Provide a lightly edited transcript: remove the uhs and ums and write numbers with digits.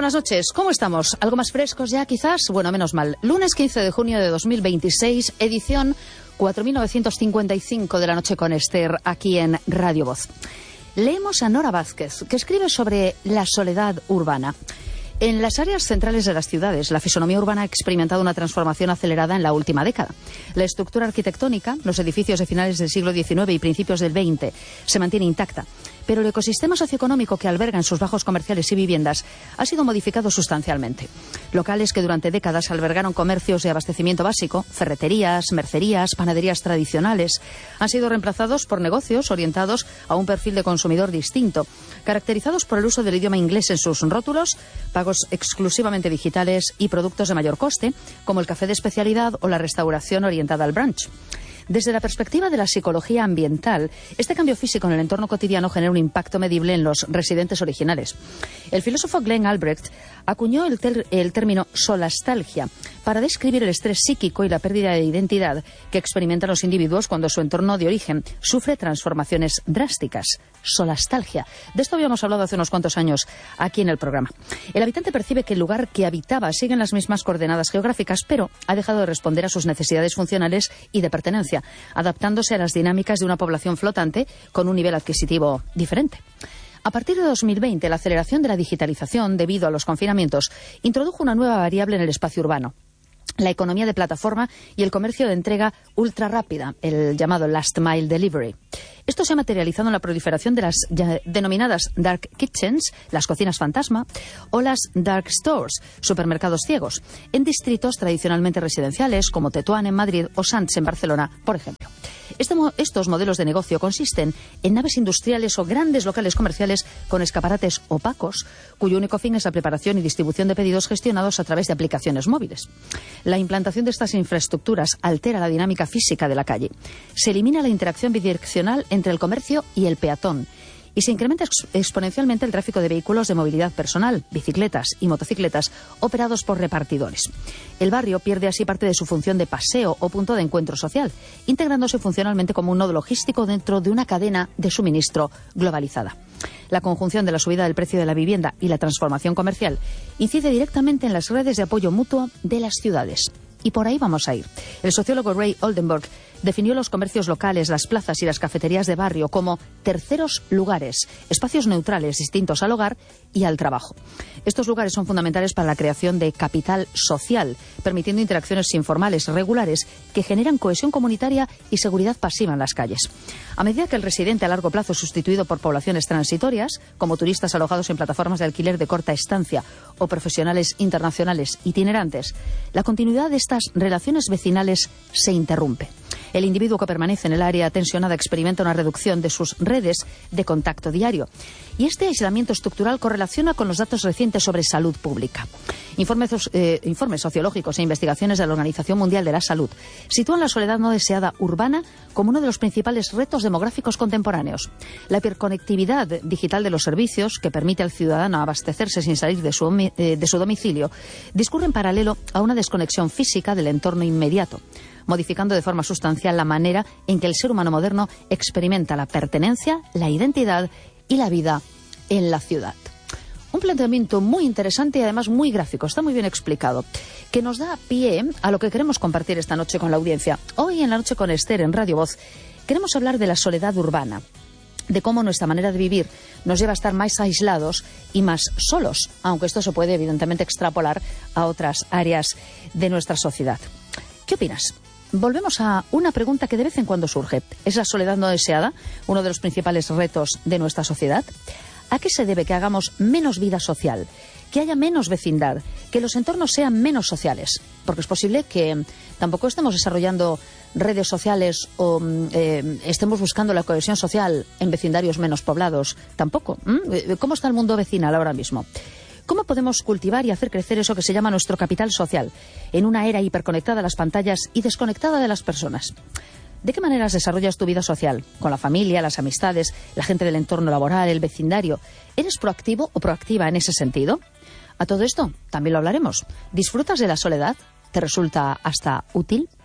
buenas noches. ¿Cómo estamos? ¿Algo más frescos ya, quizás? Bueno, menos mal. Lunes 15 de junio de 2026, edición 4955 de la noche con Esther, aquí en Radio Voz. Leemos a Nora Vázquez, que escribe sobre la soledad urbana. En las áreas centrales de las ciudades, la fisonomía urbana ha experimentado una transformación acelerada en la última década. La estructura arquitectónica, los edificios de finales del siglo XIX y principios del XX, se mantiene intacta, pero el ecosistema socioeconómico que alberga en sus bajos comerciales y viviendas ha sido modificado sustancialmente. Locales que durante décadas albergaron comercios de abastecimiento básico, ferreterías, mercerías, panaderías tradicionales, han sido reemplazados por negocios orientados a un perfil de consumidor distinto, caracterizados por el uso del idioma inglés en sus rótulos, pagos exclusivamente digitales y productos de mayor coste, como el café de especialidad o la restauración orientada al brunch. Desde la perspectiva de la psicología ambiental, este cambio físico en el entorno cotidiano genera un impacto medible en los residentes originales. El filósofo Glenn Albrecht acuñó el término solastalgia para describir el estrés psíquico y la pérdida de identidad que experimentan los individuos cuando su entorno de origen sufre transformaciones drásticas. Solastalgia. De esto habíamos hablado hace unos cuantos años aquí en el programa. El habitante percibe que el lugar que habitaba sigue en las mismas coordenadas geográficas, pero ha dejado de responder a sus necesidades funcionales y de pertenencia, adaptándose a las dinámicas de una población flotante con un nivel adquisitivo diferente. A partir de 2020, la aceleración de la digitalización debido a los confinamientos introdujo una nueva variable en el espacio urbano: la economía de plataforma y el comercio de entrega ultra rápida, el llamado last mile delivery. Esto se ha materializado en la proliferación de las denominadas dark kitchens, las cocinas fantasma, o las dark stores, supermercados ciegos, en distritos tradicionalmente residenciales como Tetuán en Madrid o Sants en Barcelona, por ejemplo. Estos modelos de negocio consisten en naves industriales o grandes locales comerciales con escaparates opacos, cuyo único fin es la preparación y distribución de pedidos gestionados a través de aplicaciones móviles. La implantación de estas infraestructuras altera la dinámica física de la calle. Se elimina la interacción bidireccional entre el comercio y el peatón, y se incrementa exponencialmente el tráfico de vehículos de movilidad personal, bicicletas y motocicletas operados por repartidores. El barrio pierde así parte de su función de paseo o punto de encuentro social, integrándose funcionalmente como un nodo logístico dentro de una cadena de suministro globalizada. La conjunción de la subida del precio de la vivienda y la transformación comercial incide directamente en las redes de apoyo mutuo de las ciudades. Y por ahí vamos a ir. El sociólogo Ray Oldenburg definió los comercios locales, las plazas y las cafeterías de barrio como terceros lugares, espacios neutrales distintos al hogar y al trabajo. Estos lugares son fundamentales para la creación de capital social, permitiendo interacciones informales regulares que generan cohesión comunitaria y seguridad pasiva en las calles. A medida que el residente a largo plazo es sustituido por poblaciones transitorias, como turistas alojados en plataformas de alquiler de corta estancia o profesionales internacionales itinerantes, la continuidad de estas relaciones vecinales se interrumpe. El individuo que permanece en el área tensionada experimenta una reducción de sus redes de contacto diario. Y este aislamiento estructural correlaciona con los datos recientes sobre salud pública. Informes sociológicos e investigaciones de la Organización Mundial de la Salud sitúan la soledad no deseada urbana como uno de los principales retos demográficos contemporáneos. La hiperconectividad digital de los servicios, que permite al ciudadano abastecerse sin salir de su domicilio, discurre en paralelo a una desconexión física del entorno inmediato, modificando de forma sustancial la manera en que el ser humano moderno experimenta la pertenencia, la identidad y la vida en la ciudad. Un planteamiento muy interesante y además muy gráfico, está muy bien explicado, que nos da pie a lo que queremos compartir esta noche con la audiencia. Hoy en La Noche con Esther en Radio Voz queremos hablar de la soledad urbana, de cómo nuestra manera de vivir nos lleva a estar más aislados y más solos, aunque esto se puede evidentemente extrapolar a otras áreas de nuestra sociedad. ¿Qué opinas? Volvemos a una pregunta que de vez en cuando surge. ¿Es la soledad no deseada uno de los principales retos de nuestra sociedad? ¿A qué se debe que hagamos menos vida social, que haya menos vecindad, que los entornos sean menos sociales? Porque es posible que tampoco estemos desarrollando redes sociales o estemos buscando la cohesión social en vecindarios menos poblados. Tampoco. ¿Cómo está el mundo vecinal ahora mismo? ¿Cómo podemos cultivar y hacer crecer eso que se llama nuestro capital social en una era hiperconectada a las pantallas y desconectada de las personas? ¿De qué maneras desarrollas tu vida social? ¿Con la familia, las amistades, la gente del entorno laboral, el vecindario? ¿Eres proactivo o proactiva en ese sentido? A todo esto también lo hablaremos. ¿Disfrutas de la soledad? ¿Te resulta hasta útil?